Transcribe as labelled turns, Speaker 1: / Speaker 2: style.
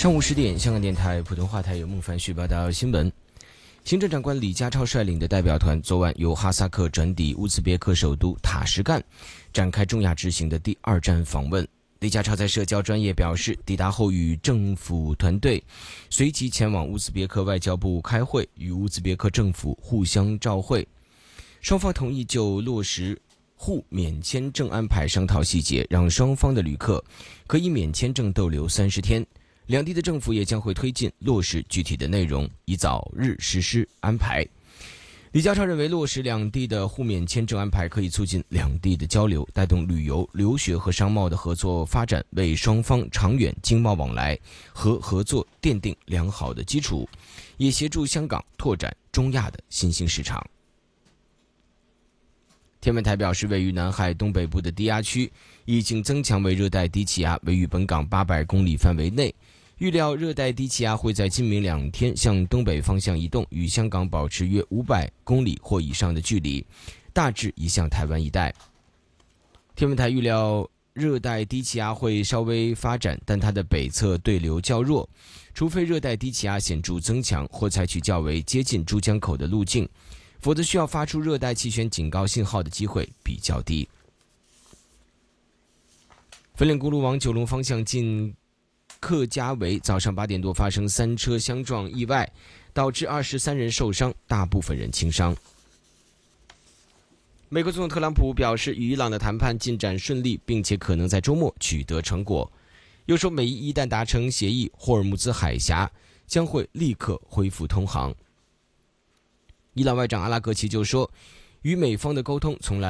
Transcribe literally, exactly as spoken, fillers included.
Speaker 1: 上午十点，香港电台普通话台有孟凡旭报道新闻。行政长官李家超率领的代表团昨晚由哈萨克转抵乌兹别克首都塔什干，展开中亚之行的第二站访问。李家超在社交专业表示，抵达后与政府团队随即前往乌兹别克外交部开会，与乌兹别克政府互相照会，双方同意就落实互免签证安排商讨细节，让双方的旅客可以免签证逗留三十天。两地的政府也将会推进落实具体的内容，以早日实施安排。李家超认为，落实两地的互免签证安排可以促进两地的交流，带动旅游、留学和商贸的合作发展，为双方长远经贸往来和合作奠定良好的基础，也协助香港拓展中亚的新兴市场。天文台表示，位于南海东北部的低压区已经增强为热带低气压，位于本港八百公里范围内。预料热带低气压会在今明两天向东北方向移动，与香港保持约五百公里或以上的距离，大致移向台湾一带。天文台预料热带低气压会稍微发展，但它的北侧对流较弱，除非热带低气压显著增强或采取较为接近珠江口的路径，否则需要发出热带气旋警告信号的机会比较低。粉岭公路往九龙方向进客家围早上八点多发生三车相撞意外，导致二十三人受伤，大部分人轻伤。美国总统特朗普表示，与伊朗的谈判进展顺利，并且可能在周末取得成果。又说，美伊一旦达成协议，霍尔木兹海峡将会立刻恢复通航。伊朗外长阿拉格齐就说，与美方的沟通从来